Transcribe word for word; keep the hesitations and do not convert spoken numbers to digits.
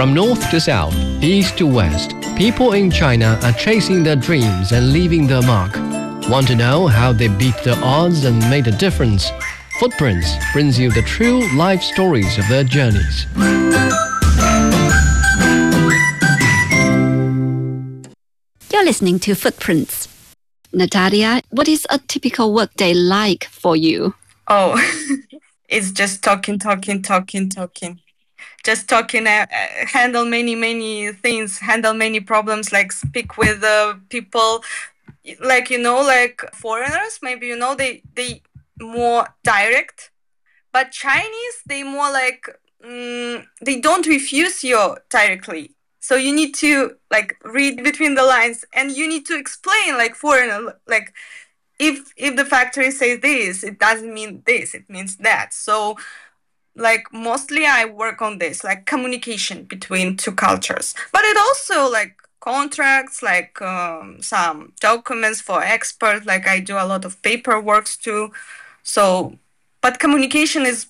From north to south, east to west, people in China are chasing their dreams and leaving their mark. Want to know how they beat the odds and made a difference? Footprints brings you the true life stories of their journeys. You're listening to Footprints. Natalia, what is a typical workday like for you? Oh, it's just talking, talking, talking, talking. Just talking, uh, handle many, many things, handle many problems, like speak with uh, people, like, you know, like foreigners, maybe, you know, they, they more direct, but Chinese, they more like, um, they don't refuse you directly. So you need to like read between the lines and you need to explain like foreigner, like if if the factory says this, it doesn't mean this, it means that. So like mostly I work on this, like communication between two cultures. But it also like contracts, like um, some documents for experts, like I do a lot of paperwork too. So, but communication is